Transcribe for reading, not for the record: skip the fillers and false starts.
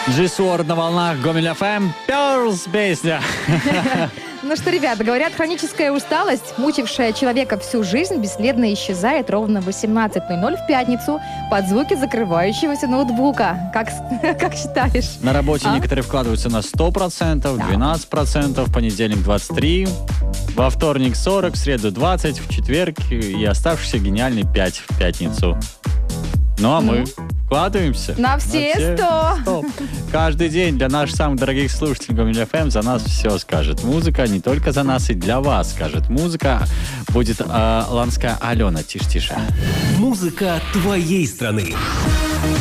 Джисуор на волнах Гомель ФМ. Пёрс песня. Ну что, ребята, говорят, хроническая усталость, мучившая человека всю жизнь, бесследно исчезает ровно в 18:00 в пятницу под звуки закрывающегося ноутбука. Как считаешь? На работе некоторые вкладываются на 100%, 12%, в понедельник 23%, во вторник 40%, в среду 20%, в четверг и оставшийся гениальный 5% в пятницу. Ну а мы вкладываемся на все 100. Каждый день для наших самых дорогих слушателей Гомель ФМ за нас все скажет музыка, не только за нас и для вас скажет музыка. Будет Ланская Алена, тише-тише. Музыка твоей страны.